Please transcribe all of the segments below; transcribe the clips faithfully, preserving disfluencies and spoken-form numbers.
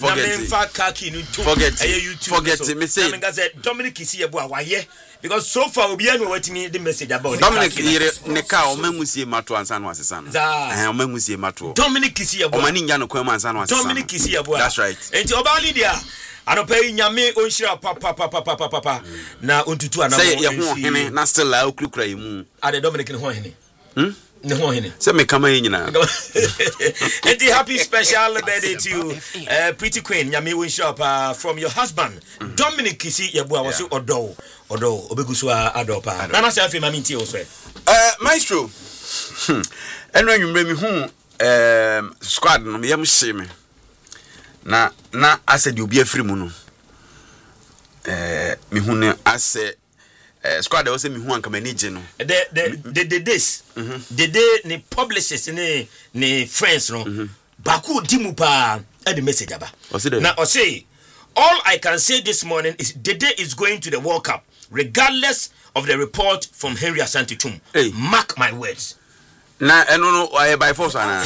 forget it. Forget it. Forget it. Me say. Dominic is here, boy. Why? Because so far we are waiting me the message about Dominic. Neka o memusie mato ansa no asesa no. Eh o memusie mato. Dominic is here, boy. O mani nya no kwan ansa no asesa. Dominic is here, boy. That's right. Enti oba leader. Anope nyame onhira papa papa papa papa na ontutu ana. Say ye ho hene na still la okrukura yimu. Ade Dominic ne ho hene. Hmm? Ne ho hene. Say me kama nyina. Enti happy special birthday to you, uh, pretty queen nyame onhira pa from your husband mm. Dominic Kisi Yebua was yeah. odo odo obegusu adopa. Nana say afi mami nti o so. Eh maestro. Hmm. Eno anwumre mi hu um squad no me yam hye me. Na na ase de obi afiri mu no eh me hu ne ase eh squad o se me hu anka manage no the the the the this the day ni publishers ni ni friends no baku dimu pa e the message aba na o say all I can say this morning is the day is going to the World Cup regardless of the report from Henry Asante Twum. Hey. Mark my words. Na eno no uh, by force ana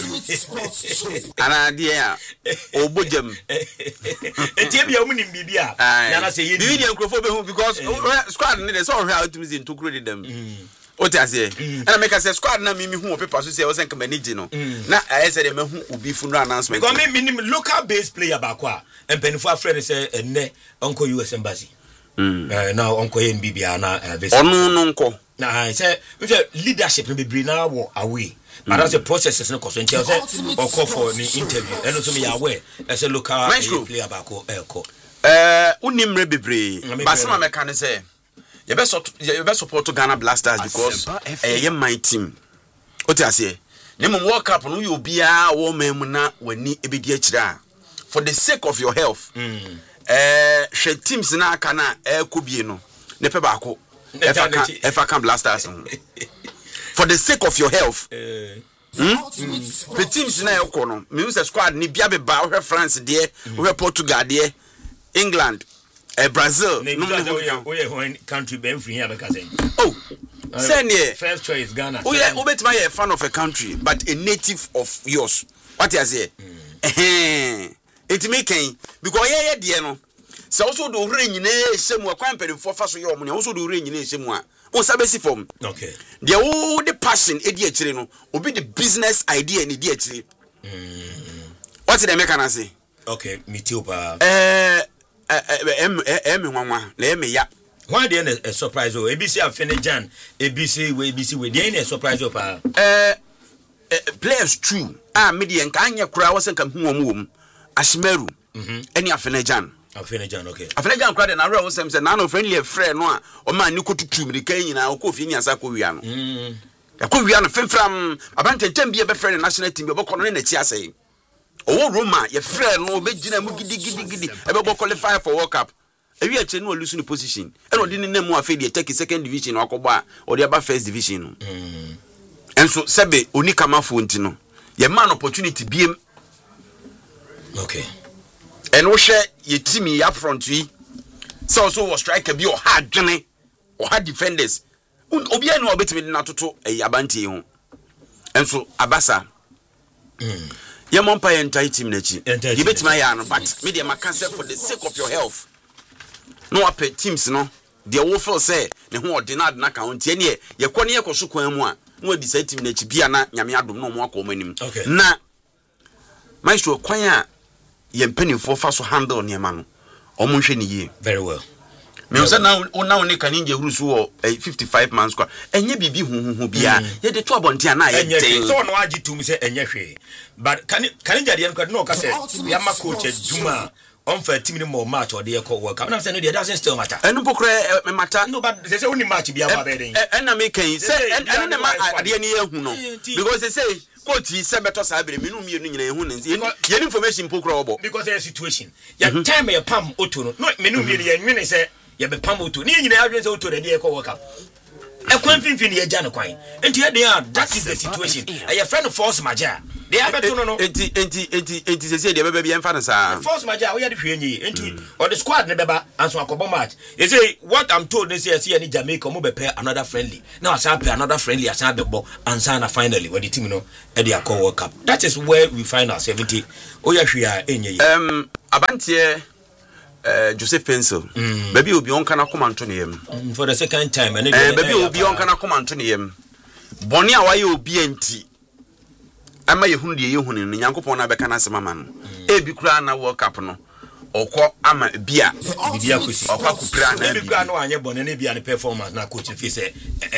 ana dia obojam etie bia mu nim bibia na na say ye bibia nkrofo be hu because uh, squad ne dey so hwe out to to create them o ti ase na make say squad na me me hu o paper so say o senka manage no na I say dey me hu obi fu no announcement because me nim local based player ba kwa empenifo afre say enne onko U S embassy mm eh na onko ye bibia na onu no nko na say with leadership no be bring na wo away but that's the processes no cause until say or call for an interview and also me aware as a local player back ko eh unimre bebre basema meka ne say you best you best support Ghana Blasters because eh ye my team o ti ase ne mo World Cup no you bia wo mem na wani ebedi akira for the sake of your health mm. eh she teams na aka na e ko bie no ne pe ba ko If I can Blasters for the sake of your health. Uh, hmm? mm. The teams na yoko no. Me use squad ni bia be ba we France there, we Portugal there, England, uh, Brazil. No no we country be free here because oh. Uh, Send here. First choice Ghana. Oh yeah, obetima a fan of a country but a native of yours. What you say? Eh. It make because yeah yeah there no. So also do rain in a same company for fast your money, also do rain in a same one. On Sabesi form. Okay. The all the passion, idiot, no, will be the business idea and idiot. What's the mechanism say? Okay, me too, pa. Eh, em, em, mama, let me ya. Why then a surprise? Oh, A B C have finished Jan, A B C, A B C, with the a surprise, oh, pa. Eh, players true. Ah, media and Kanya crowd wasn't come home. Ashmeru, any Afenejan. Afenejan, okay. Afenejan crowd and I was saying, none of friendly friend, no, or man, you could to two, the Kenya, or Kofi, and Sakovian. Hm. I could be on a film from about ten be a friend and national team, but calling it Chiase. Oh, Roma, your friend, no, big dinner, giddy, giddy, giddy, about qualify for World Cup. If you are losing the position, and I didn't know more failure, take a second division or Koba or the above first division. Mm. And so, Sabe, Unikama Funtino, your man opportunity be him. Okay. And we share your team up front tree. So, also was striker be or hard journey or hard defenders. Obiano bit me not to a abanti. And so, Abasa. Mm. Your mumpa and tight team, Nechi. You bet my yarn, but media my cancer for the sake of your health. No up teams no the wolf say ne ho ordinary na count ye ye kwone ye koso kwan mu a no decide team na chi bia na nyame adom no mo akọ manim na maestro kwan a ye mpanimfo fa so handle ne ma no omo hwe ne ye very well me say na na ne kan nje huru so fifty-five man squad enye bibi huhuhu bia ye de to abonte na ye den so no agi tum say enye hwe but kan kan nja de no ka say ya ma coach Juma on for team more match or the call work. I'm not saying it doesn't still matter. And no pokre matter. No, but they say only match be about bedding. And I make say and and the man at the end who know because they say coach is better sabre me no me nyina hu nzi ye information pokre obo because there situation. Ya time ya pam oto no. No me no me ye nwene say ye be pam oto. Ni nyina adwen say oto the call work. E kwan finfin ye gya no kwan. Enti ye dey that is the situation. E your friend force maja. they are better no enti enti enti enti se se de beba bi emfa no saa force maja we ya de hwenyi enti or the squad ne beba anso akobo match you say what I'm told is say any Jamaica mo be pair another friendly now asan pair another friendly asan bebo ansa na finally when the team no e dey call World Cup. That is where we find our seventy oya hwia enye um abantie Uh, Joseph Pencil, mm. baby will be on kana come to him mm, for the second time. And uh, baby will be on kana come to him. Bonia, why you be empty? Am I who the Yohun in Yankopon Abacana Samaman? A big crown World Cup no or call Ama Bia, Bia Kusi, or Kakupran, every grand one, your bonnet be a performance. Now, coach, if you say,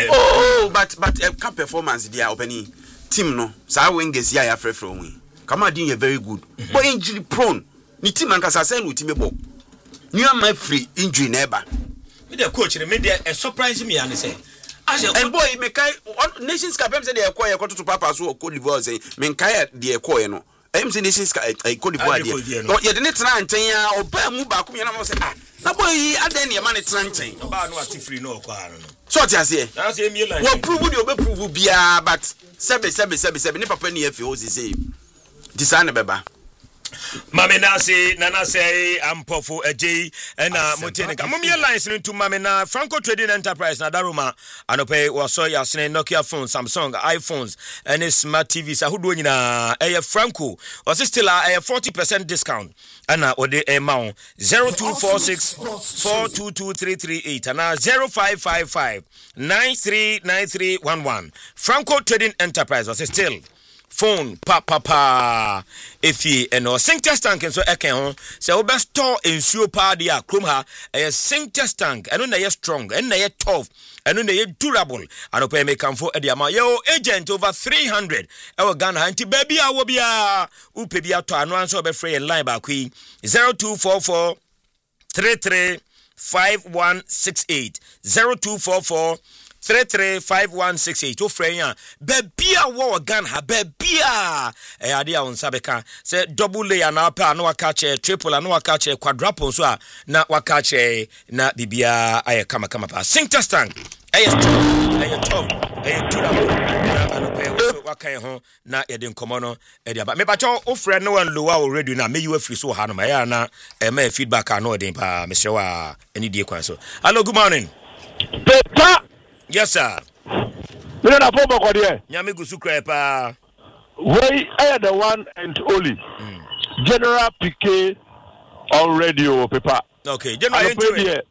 oh, but but a cup performance, dear opening team no, so wing is ya afraid from me. Come on, doing very good, but injury prone. Ni team and Casasen with Timebo. You are my free injury neighbor. With the coach, the media a surprise me and say, and boy, Mekai Nations Cup, I'm saying they acquire quarter to Papa, so Cote d'Ivoire say, Menkaya, the acquire no. I'm saying Nations Cup, I Cote d'Ivoire. Not yet, the next nine, ten year or Bamuba, come here, I say, ah, no boy, I then your money tranting. About what if free no quarter. So I say, I say, what prove you be prove be a but seven, seven, seven, seven, if a penny if you say, design beba. Mame na say nana say ampofo ejei na motene ka mumye lines into mame na Franco Trading Enterprise na daruma anope waso ya sene Nokia phones, Samsung iPhones and smart T Vs ahudo nyina eh Franco was still a forty percent discount ana ode e maun zero two four six four two two three three eight ana zero five five five nine three nine three one one. Franco Trading Enterprise was still phone pa pa pa efi eno sink test tank so eken ho se wo be store ensuo pa dia krom ha e sink test tank eno na ye strong eno na ye tough eno na ye durable anopa me kamfo e dia ma yo agent over three hundred e wo Ghana anti baby a wo bia upe bia to ano anso be free line ba kwi zero two four four three three five one six eight zero two four four three three five one six eight. To frenya bebia wo gan ha bebia e ade a wonsa beka se double layer na pa na waka che triple na waka che quadruple so a na waka che na bibia aye kama kama pa sink test tank aye strong aye top aye durable na anope waka ho na ye de nkomo no e de ba me ba cho o frɛ no wan lowa already na me you free so ha no ma ya na e ma feedback ano de pa me hye wa ani die kwan so. Hello, good morning. Pepa. Yes, sir. Me na phone bako there. Nyame gusu kra pa. We are the one and only. Mm. General P K on radio, Pepa. Okay, General into it.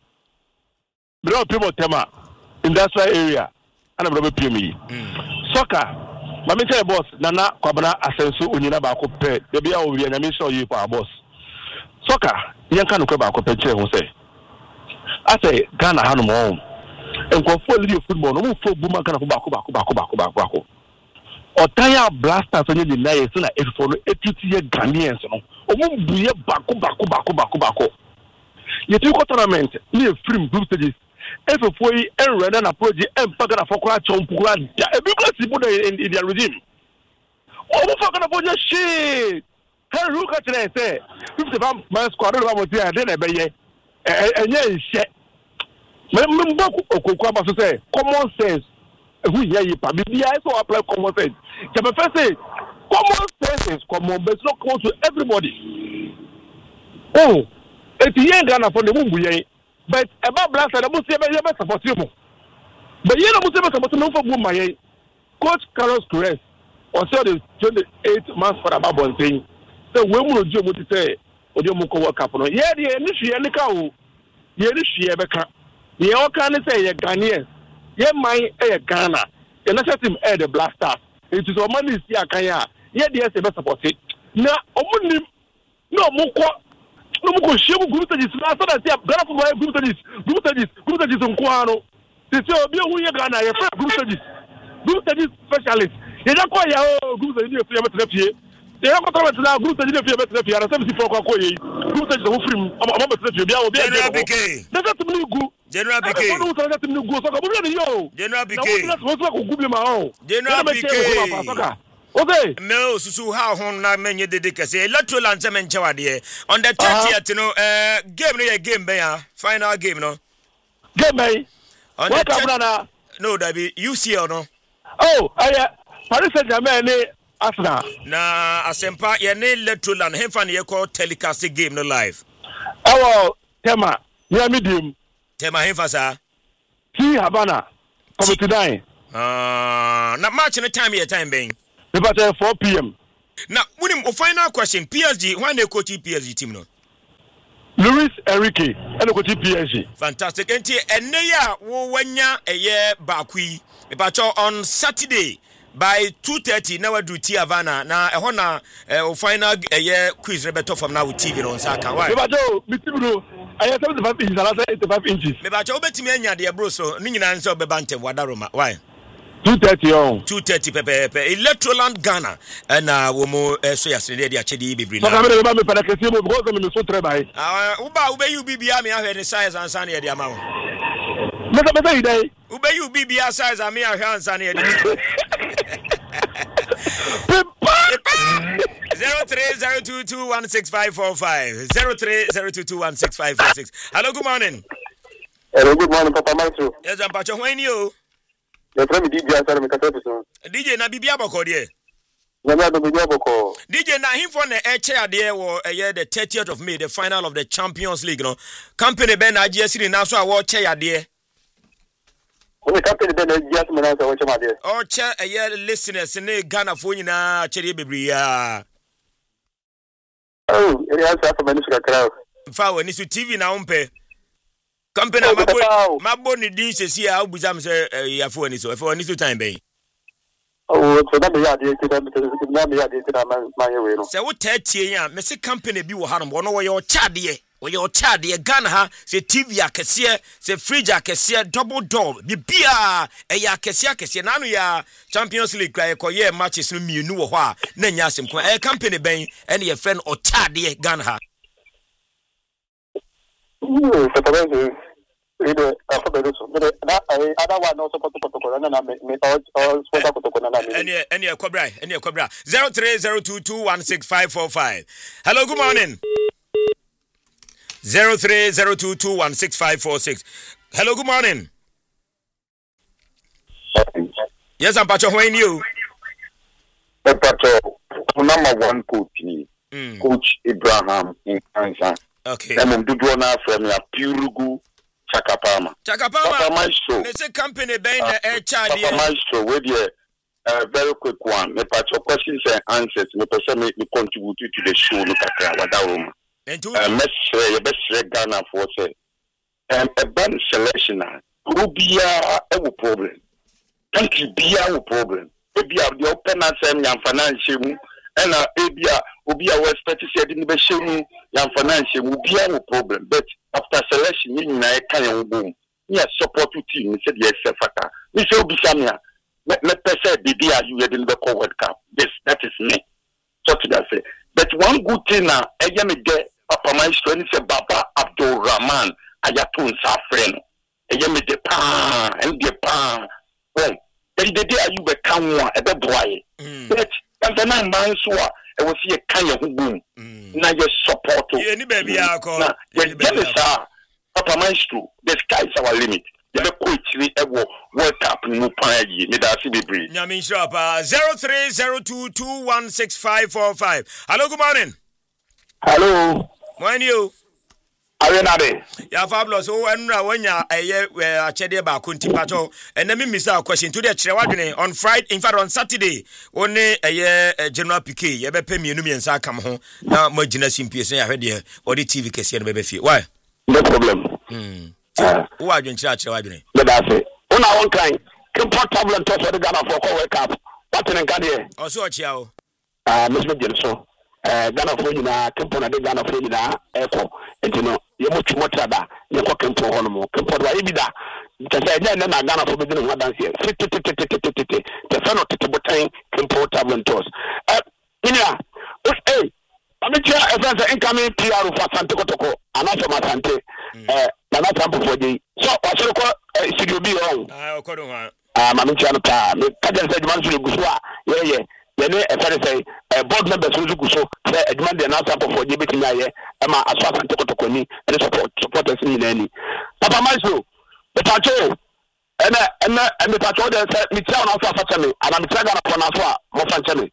Bro, people tema industrial area. Ana bro P M E. Soccer. Mama tell boss Nana Kwabana Asenso Onyina ba ko pe. De bia o wi nyame show yi for boss. Soccer, yanka no kwa ba ko pe kire ho say. I say Ghana hanu mo. And go for the football, no for Buma can back back back back back back. Or tire blasters on the night, so that if for eighty year Ghanaians, no, or won't be a back back back back back. Yet you got tournament, near film group stages. If a foy and run a project and Pagana for Cratch on Puran, a big people in their regime. Oh, we're talking about your shit. Hey, look at it, I say, fifty pound my squad, I was there, then I bay, and yeah, shit. Memboku okokwa ba so say common sense who hear you pa bibia so apply common sense. The first say common sense is common but it's not common to everybody. Oh, it's yen Ghana for the mumbu yen but about blast and must say be support you. But yen must say support no for mumbu yen. Coach Carlos Torres on say the twenty-eight months for about one thing. So we mu ojo mo ti say ojo mo ko World Cup no. Ye de ni hwe ni ka o. Ye ni hwe be ka. Ye o kan say ye Ghanaians. Ye man e Ghana. The national team e the Blasters. It is o man is here kan ya. Ye de say be support it. Na omunim no mo ko no mo ko shemu group stages na so that Ghana football group stages group stages group stages nko ano. They say obi hu ye Ghana ye group stages. Group stages specialist. Ye da ko ya o group stages ye free be trafie. They have got to the group stages ye be trafie. Ara seventy four ko ye. Group stages o free am am be trafie bia obi e dey. That's what me go. General P K. General P K. General P K. Okay. No, susu how hon na menye dede kese. Electoral anthem enchewa de. On the thirtieth, you know, uh, game no game be ya. Final game no. Game be. On the thirtieth. No, that be U C L no. Oh, I Paris Saint-Germain ni Arsenal. Na asempa ye ne Letroland hemfa ne ye call telecast game no live. Awo tema near medium. Tema hemfa sa. T Havana. Committee nine. Ah, na match in the time here time being. About four p.m. Now, when him final question, P S G, when they coach P S G team no? Luis Enrique, and coach P S G. Fantastic. And and neya wo wanya a year bakui. About on Saturday by two thirty now we do T Havana. Now a hona uh, final a year quiz Roberto from now with T V on Saka. Why? About you, Mister I have seventy-five inches, I eighty-five inches. About you, bet me anya dear bro, so Nina answer Bebante, Wadaroma. Why? two thirty on. two thirty pepe pepe. Electroland Ghana. And uh, we mo so yesterday the actually be bring. So come here, me para que se mo go me so trebai. Ah, uba ube you bibia me ahwe the size and san here the amount. Me ka me dey. Ube you bibia size and me ahwe and san here the. zero three zero two two one six five four five zero three zero two two one six five four six. Hello, good morning. Hello, good morning, Papa Manso. Yes, I'm Pacho. When you? You're from D J Answer me Katapuso. D J na bibia boko die. Na na bibia boko. D J na him for the air chair there wo eh the thirtieth of May, the final of the Champions League no. Company ben na G S C na so award chair there. The company ben na G S C na so award chair there. Oh chair eh listeners ne Ghana fo nyina chair bebre ya. Oh, any answer for me so kakra. Fa we ni su T V na umpe. Company oh, mabo mabo ni din sesi a obuzam se yafo ani so afo ani so time ben. Oh, so that be ya dey kida me na me ya dey kida man man we no. Se wo tatie ya me se company bi wo ha no no wo ye o chade wo ye o chade Ghana ha se T V akese se fridge akese double door bibia e ya akese akese na no ya Champions League cry ko ye matches no mienu wo ho a na nya asem ko e company ben e ne ye friend o chade Ghana ha. Mm, so that Ide after so but that other one also put protocol na me me all all sponsor protocol na me any any Kobra any Kobra zero three zero two two one six five four five. Hello, good morning. zero three zero two two one six five four six. Hello, good morning. Yes, I'm Pacho. When you? Pacho, number one coach, mm. Coach Abraham in Kansas. Okay. I'm doing na from ya Purugu. Chakapama. Chakapama. Papa Maestro. It's a company being the air child. Papa Maestro, with you, a very quick one. Me part of questions and answers. Me person me contribute to the show. Look at what room. And to a message, a best Ghana for say. Um, a band selection. Rubia, a problem. Country be a problem. Maybe the open answer and financial. And uh, maybe obi a West Petty said in the machine, young financial will be a problem. But after selection, you know, I can't boom. Yes, support to team. He said, yes, Sefaka. We say, Bishamia, let me say, B B R, you had in the World Cup. Yes, that is me. So to that say. But one good thing now, I am a gay, Papa Maestro, and it's a Baba Abdul Rahman, Ayatun Safren. I am a depa, and depa. Well, the day you become one, a boy. But and the nine months were I was here kind of boom. Now you support any baby I call Papa Maestro, the sky is our limit. The quickly ever World Cup no pie, need us to be breed. Yamin Shop zero three zero two two one six five four five. Hello, good morning. Hello. When you Arenade. Ya fabulous. Oh, and when ya a chede ba kunti pato. And let me miss our question to the Chewadine on Friday. In fact, on Saturday, only a year general P K. You be pay me no me and sa come home. Now, my generous in P S A. I heard you or the T V case here. Baby, why? No problem. Hmm. Who are you in charge? Chewadine. But I say, on our own kind, can put tablet to the Ghana for World Cup. What in Ghana? Also, Chiao. Ah, Miss McGinson. Ghana for you now, Kempona de Ghana for you now, Echo, and you know, you're much more traba, you're talking to Honomo, Kempona Ibida. Because I didn't know Ghana for beginning one dance here. The fellow to the time, Kempo Tablet toss. Ina, hey, I'm a chair as an incoming P R for Santa Cotoco, and not from Sante, Nana Tampo for the so what's your call? Should you be on? I'll call him. I'm a Michana, Kajan said, Mansu Guswa, yeah, yeah. Then a friend say, a board member who so say, a demand the answer for G B T I, Emma, as far as Tokoni, and support supporters in any. Papa Maestro, the Pacho, and and the Pacho said, me tell us for me, and I'm telling upon us, more fancy.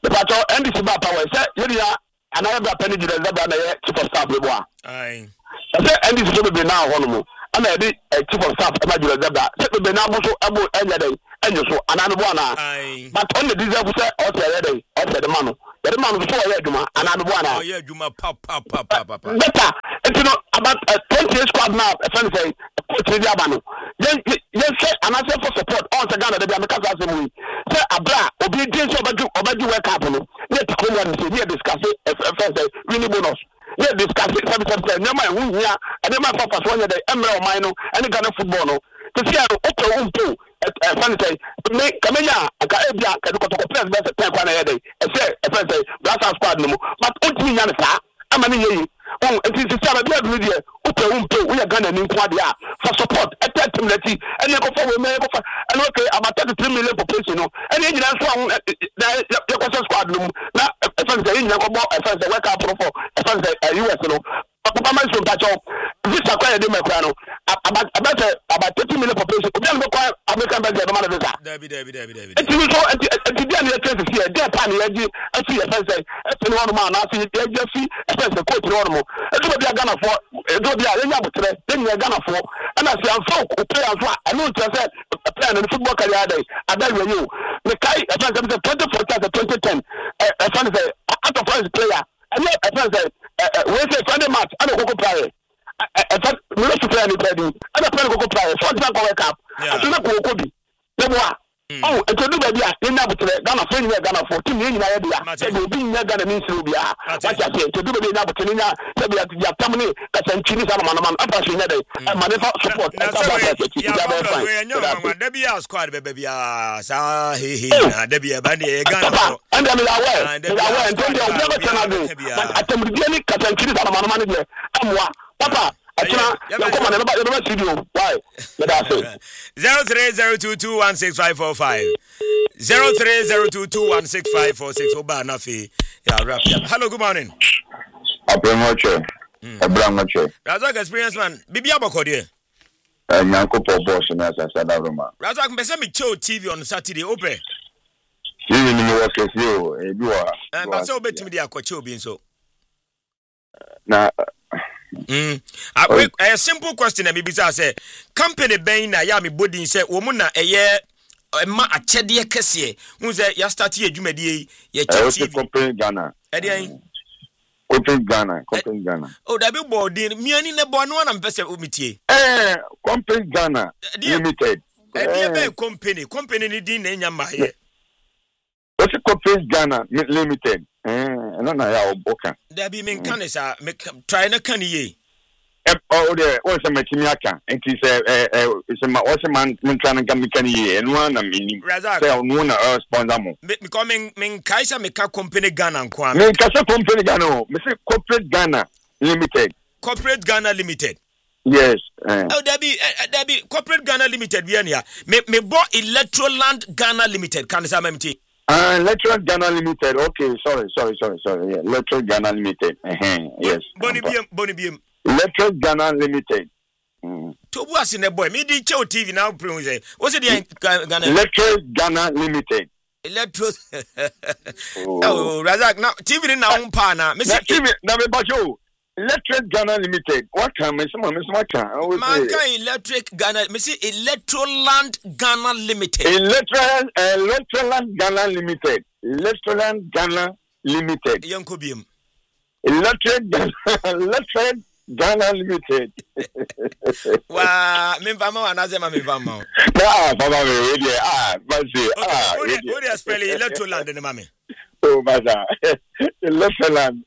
the patrol and this about power say you are another penny to the Zabana chief of staff boy aye say and this will be now one and I did a chief of staff Abadula Zabba say the Benamo so abo any day and so another one aye but on the diesel say also day also the man the man before I do another one oh yeah Juma pop pop pop pop pop better and you know about twenty squad now a friend say coach Diabano yes yes say and I say for support on the Ghana the American Assembly say abra obedience obaju obaju work up no let to come and say here discuss it first say winning bonus here discuss it seven seven no man who here and the man for first one day Emerald Mino and Ghana football no to see how open umpo friend say me kamenya aka ebia ka do to press best ten kwa na yede e say friend say blast squad no but ontimi nya ne sa ama ne yeyi on enti sisi aba bia do die open umpo we Ghana ni kwa dia for support e ten team leti and you go for we me go for and okay about thirty-three million population no and you nyina so na your question squad no na friend say nyina ko bo friend say work out for friend say U S no papa man so tacho visa kwa de me kwa no about about about thirty million population obi an kwa American budget man visa David David David David enti so enti enti dia na trace here dia pa na yaji afi e friend say enti no man na afi yaji afi e friend say coach no mo enti be Ghana for enti be a nya botre den ya Ghana for ana si amfa ko players wa anu trace player no football career dey adalu you me kai e friend say twenty fourteen to twenty ten e friend say out of first player and e friend say we say Sunday match ana go play e friend me no play any play ana play go play for example world cup atuna ko ko bi le mo oh e to do ba bia nya botre Ghana for nya Ghana for team nya ya bia e be obi nya Ghana ni nsiru bia wa cha se to do ba nya botre nya se bia ya tamni ka sanchini sa man man apa so nya dai e ma ne support na so ya ba we nya ma da bia squad be bia sa he he na da bia ba ne Ghana for and am ya we ya we and don't you never tell me but atamri ni ka sanchini sa man man de amwa papa Achina, you come on, never never see you. Why? Let us say zero three zero two two one six five four five zero three zero two two one six five four six. Oba nafi ya rap. Hello, good morning. Abramoche. Abramoche. Razak experience man. Bibi abako de. Eh, nyanko po boss na sa sa da roma. Razak mbese mi show T V on Saturday ope. T V ni mo work you e bi wa. Eh, ba se obetimi de akwache obi nso. Na Mm. A, a simple question and maybe say company ben na ya me body say wo mu na eye ma achede kese hu say ya start ye dwumadi ye T V company Ghana e dey company Ghana company Ghana oh da be board miani ne bo no na mpese omitie eh company Ghana limited e dey be company company ni din na nya ma ye what's company Ghana limited eh no na ya oboka da bi men kan sa me try na kan ye eh oh there what's a metimi aka enti say eh eh say ma what's man men try na gam kan ye eno na mini say no na sponsor mo me come men men kaisa me ka company Ghana nko me ka say company Ghana me say corporate Ghana limited corporate Ghana limited yes eh oh there be there be corporate Ghana limited bi ania me me bo Electroland Ghana limited kan sa mamti Uh, Electro Ghana Limited. Okay, sorry, sorry, sorry, sorry. Yeah, Electro Ghana Limited. Uh-huh. Yes. Boni biem, boni biem. Electro Ghana Limited. Mm. To was in a boy. Me di show T V now. Say, what's it? Ghana. Electro Ghana Limited. Electro. Oh, Razak. Now T V now on pana. Me say T V. Now me bajo. Electric Ghana Limited. What can me some me some can? Manka Electric Ghana. Me say Electroland Ghana Limited. Electroland Electroland Ghana Limited. Electroland Ghana Limited. Yanko biem. Electric Ghana Electric Ghana Limited. Wa me vama anaze ma me vama. Ah, baba me ready. Ah, basi. Ah. What do you spell Electroland ne mame? Oh, basa. Electroland.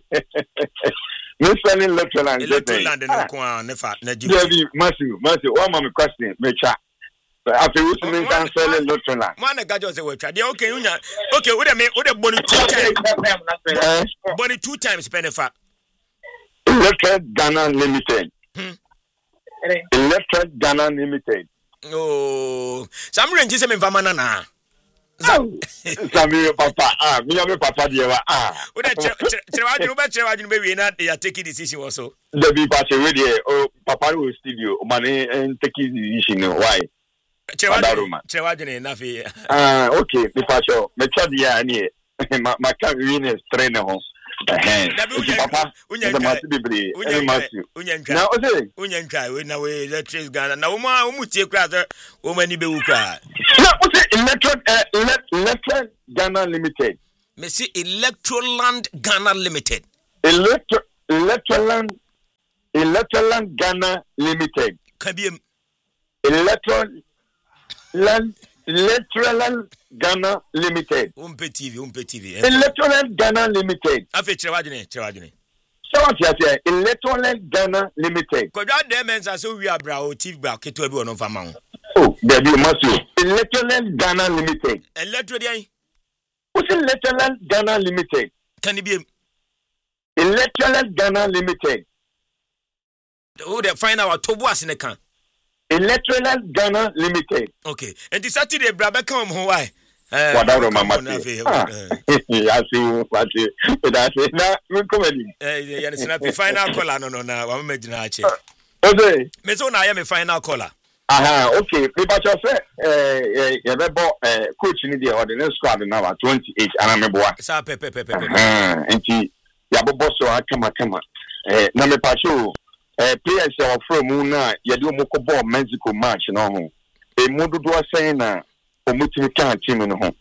Miss Penny Electroland. Electroland no kwa nefa na jibu. Debi, Matthew, Matthew, one more question, me cha. After we mean can sell Electroland. Man na gajo se we twa. Dey okay unya. Okay, we dey me we dey boni two times. Boni two times penefa. Electric Ghana Limited. Hmm. Electric Ghana Limited. Oh, some range se me vama na na. Sami papa ah me your papa dey wa ah we dey chewaju we chewaju be we na dey take decision also the be pass we dey oh papa no studio mani take decision why chewaju chewaju na fi ah okay me pass me try dey ani ma ma ka win strain ho eh papa unya masi bebre eh masi na o say unya ntwa we na we electric Ghana na wo ma wo mutie kra so wo mani be wu kra na o say electric electric Ghana limited me see Electroland Ghana limited electro Electroland Electroland Ghana limited kabiem Electroland Electroland Ghana limited umpe T V umpe T V Electroland Ghana limited afi kire wadine kire wadine so what you say Electroland Ghana limited kodwa dem ensa so wi abra o T V bra keto bi wono fama ho oh there be must Electroland Ghana limited electro dey what's Electroland Ghana limited kan biem Electroland Ghana limited oh the final wa tobo asene kan Electroland Ghana limited okay and the Saturday bra be kan ho why eh wadaro mama ya see what that na me come eh ya snap final caller no no na wa me gina ache okay me so na ya me final caller aha okay me ba cho say eh ya be bo eh coach ni dey order squad na twenty-eight ana me boa sa pe pe pe pe ah enti ya bo so akama kama eh na me pa show eh players ya from mu na ya de mo ko ball Mexico match no ho e mu dodo asen na omutimi kan team no ho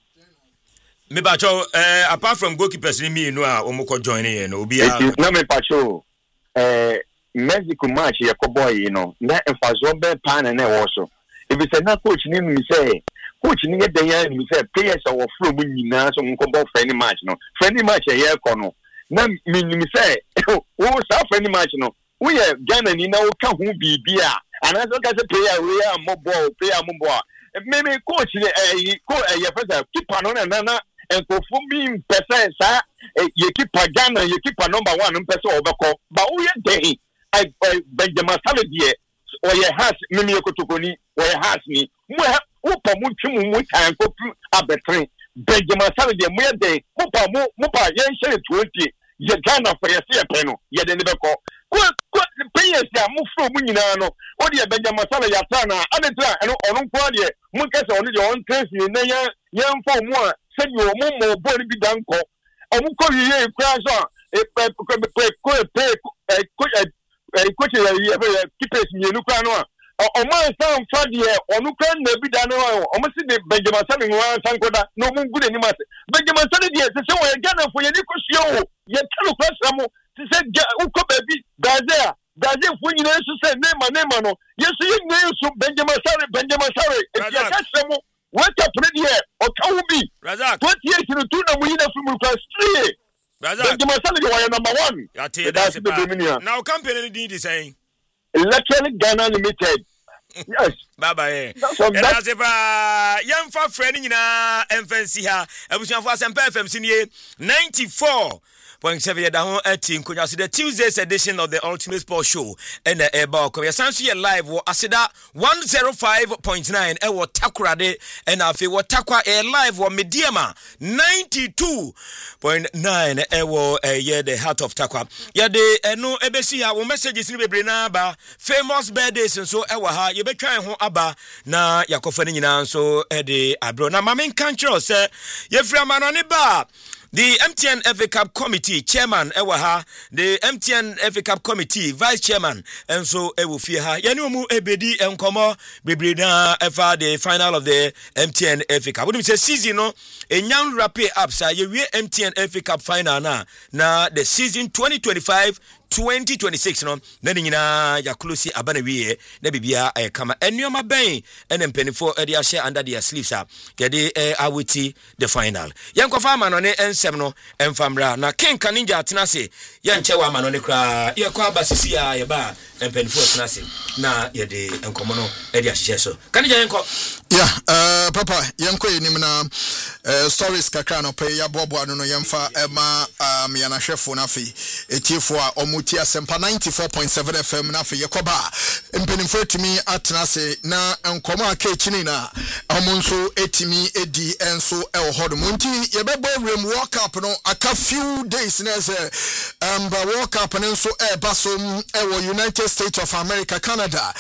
me ba cho eh apart from goalkeepers ni me no a omukọ join here no obi a na me pa show eh Mexico match ya ko boy no na emfazo be pan na e wo so e bi say na coach ni mi say coach ni get ya mi say players ya from mu nyina so mo ko ball friendly match no friendly match ya ko no na mi mi say wo sa friendly match no we are Ghana ni na wo ka hu bibia ana so ka say player we are mo ball player mo ball me me coach eh ko eh first keeper no na na enkofu mi percent sa ye keeper Ghana ye keeper number one person obeko ba wo ye dey I Benjamin Saladie or ye has mimi ekotokoni or ye has ni mo wo pa mo twimu mo tan kopu abetren Benjamin Saladie mo ye dey mo pa mo mo pa ye share twenty ye Ghana for ye se pe no ye de ne beko ko ko players ya mo fro mo nyina no o de Benjamin Saladie ata na adetra eno ono kwa de mo kese ono de on trace ni na ye ye mfo mo a se ni o mo mo bo ni bi danko o mo ko ye kwa so e pe ko pe ko pe ko eh coach ya ya keepers ni enu kwa no o man san fa de onu kan na bi da no o mo si de Benjamin Salah no san koda no mo gude ni ma Benjamin Salah de se se wo ya Ghana fo ye ni ko hye o ye talo kwa samo se se u ko ba bi Brazil Brazil fo nyina su se Neymar Neymar no ye su ye nyina su Benjamin Salah Benjamin Salah e ya ka samo what up de o ka wo bi twenty-eight no tu na mo yina fu mu kwa three Benjamin Salah was number one. That's the now company need is saying Electronic Ghana Limited. Yes. Bye bye. That's if uh young for friend nyina emfancy ha. Ebusuafo Asempa F M senior ninety-four point seven da ho eighteen konya so the Tuesday's edition of the Ultimate Sports Show and the eba ko yasanso ye live wo aseda one oh five point nine e wo takorade and afi wo takwa e live wo mediama ninety-two point nine e wo ye the heart of takwa ye de eno ebesi ha wo messages ni bebre na ba famous birthdays nso e wo ha ye betwan ho aba na yakofa ni nyina nso e de abro na mamen kan kiro se ye fira manone ba. The M T N F A Cup Committee Chairman Ewaha, the M T N F A Cup Committee Vice Chairman, and so Ewufia. Yanumu Ebedi and Komo Bibrina Efa the final of the M T N F A Cup. What do you say? Season no a young rapid upside. You M T N F A Cup final na na the season twenty twenty-five. twenty twenty-six no na nyina ya close abana wie na bibia e kama enuoma ben ene mpenifo e dia share under their sleeves a kede e awiti the final yenkofa ama no ne ensem no emfamra na kenka ninja atena se yenche wa ama no ne kra ye kwa basisi a ye ba mpenifo atena se na ye de enkomo no e dia hye so kanija yenko yeah uh papa yenko enim na uh, stories kakra no pe ya bobo no no yemfa ema um yana hwefo na fe etiefo a omu Tia Sempa ninety-four point seven F M na fe yekoba mpenimfo etimi atena se na enkomo akechini na omunso etimi edi enso e ohodo munti yebebo ewrem World Cup no aka few days na se um ba World Cup nso e baso e wo United States of America Canada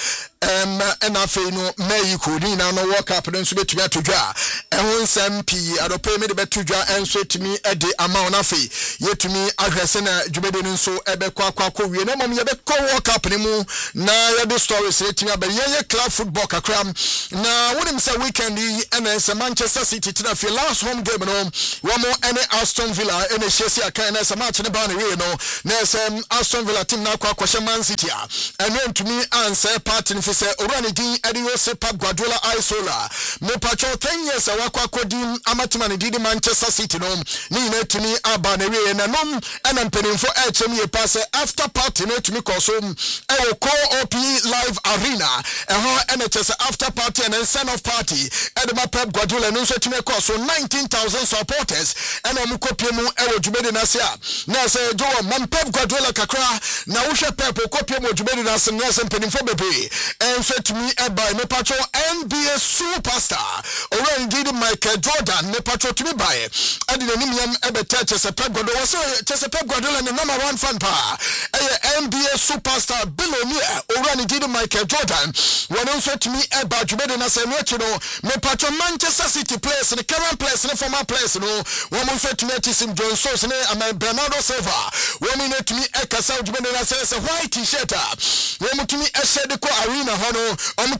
um ɛna afei no May kodi na no World Cup no nso betumi atodwa ɛho nsɛm pii adɔpɛ me de betodwa ɛnso etumi ɛde ama na afei yetumi ahwɛse na dwumede no nso ɛbɛkɔ akɔ wie na mom yɛbɛkɔ World Cup ne mu na yɛde stories etumi aba yɛyɛ club football kakra na wonim sɛ weekend yi ɛna sɛ Manchester City tena fi last home game no wɔn ɛne Aston Villa ɛna hyɛsi akan na sɛ match ne ba ne wie no na sɛ Aston Villa team na akɔ akɔhyɛ Man City a ɛno ntumi ansɛ party no fi sɛ owurani din ɛde Jose Pep Guardiola Isola me patcho ten years a wakɔ akɔdi amatima ne di Manchester City no ne nyina tumi aba na wie na nom ɛna mpanimfo ɛkyɛm yɛ pa sɛ after party no tumi kɔ so ɛwɔ Co-op Live Arena ɛhɔ ɛna kyɛ sɛ after party and then send off party ɛde ma Pep Guardiola no nso tumi kɔ so nineteen thousand supporters ɛna ɔmo kɔpie mu ɛwɔ dwumedi n'ase a na sɛ jowo man Pep Guardiola kakra na wohwɛ Pep kɔpie mu dwumedi n'ase na sɛ mpanimfo bebree ɛnso tumi ɛba me patcho N B A superstar ɔwɔ ndidi Michael Jordan me patcho tumi bae ɛde n'anim yam ɛbɛtɛ kyɛ sɛ Pep Guardiola sɛ kyɛ sɛ Pep Guardiola ne number one fan pa ɛyɛ N B A superstar billionaire ɔwɔ ndidi Michael Jordan wɔn nso tumi ɛba dwumedi n'ase no akyi no me patcho Manchester City players the current players the former players no wɔn nso tumi akyi sim John Stones ne ama Bernardo Silva wɔn ne tumi ɛkasa dwumedi n'ase sɛ white t-shirt a wɔn tumi ɛhyɛ de kɔ arena hɔ no wɔn